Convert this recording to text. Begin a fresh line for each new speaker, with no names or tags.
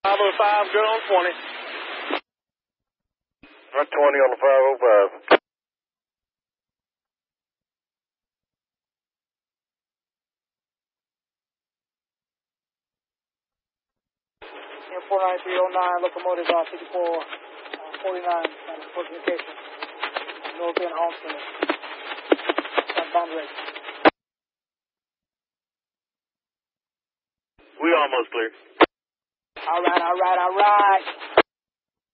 505, good on 20.
Right 20 on the 505.
Air 49309, locomotive 5449, for communication. North End Homestead. Southbound rate.
We almost clear.
All right.